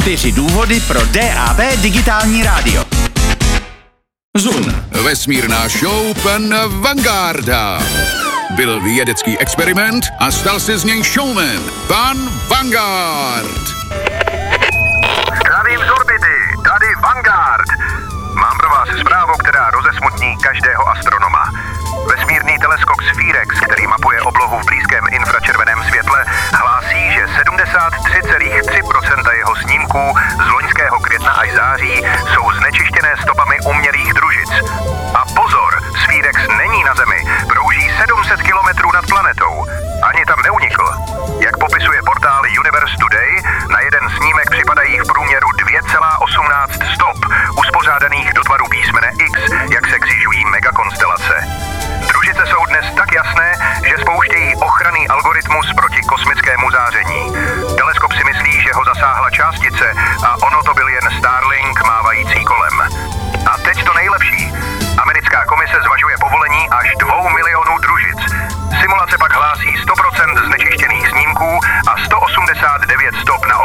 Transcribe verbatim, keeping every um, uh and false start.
Čtyři důvody pro D A B digitální rádio. Zun. Vesmírná show pan Vangarda. Byl vědecký experiment a stal se z něj showman. Pan Vanguard. Zdravím z orbity, tady Vanguard. Mám pro vás zprávu, která rozesmutní každého astronoma. Vesmírný teleskop Spherex, který mapuje oblohu v blízkém infračerveném světle, hlásí, že sedmdesát tři celá tři procenta jeho snímků z loňského května až září jsou znečištěné stopami umělých družic. A pozor, Spherex není na Zemi, krouží sedm set kilometrů nad planetou. Ani tam neunikl. Jak popisuje portál Universe Today, na jeden snímek připadají v průměru dvě celá osmnáct stop, uspořádaných do tvaru písmene X, jak se křižují megakonstelace. Družice jsou dnes tak jasné, že spouštějí ochranný algoritmus proti kosmickému záření. Teleskop si myslí, že ho zasáhla částice a ono to byl jen Starlink mávající kolem. A teď to nejlepší. Americká komise zvažuje povolení až dvou milionů družic. Simulace pak hlásí sto procent znečištěných snímků a sto osmdesát devět stop na